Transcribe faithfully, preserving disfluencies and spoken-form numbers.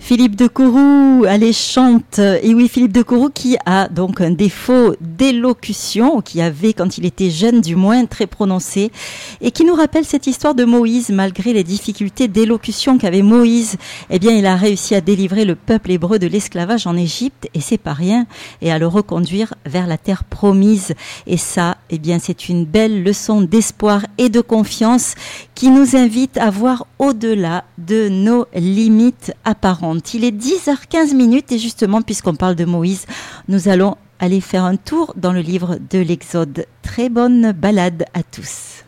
Philippe de Courroux, allez, chante. Et oui, Philippe de Courroux qui a donc un défaut d'élocution, qui avait quand il était jeune du moins très prononcé, et qui nous rappelle cette histoire de Moïse. Malgré les difficultés d'élocution qu'avait Moïse, eh bien il a réussi à délivrer le peuple hébreu de l'esclavage en Égypte, et c'est pas rien, et à le reconduire vers la terre promise. Et ça, eh bien c'est une belle leçon d'espoir et de confiance qui nous invite à voir au-delà de nos limites apparentes. Il est dix heures quinze minutes et justement, puisqu'on parle de Moïse, nous allons aller faire un tour dans le livre de l'Exode. Très bonne balade à tous.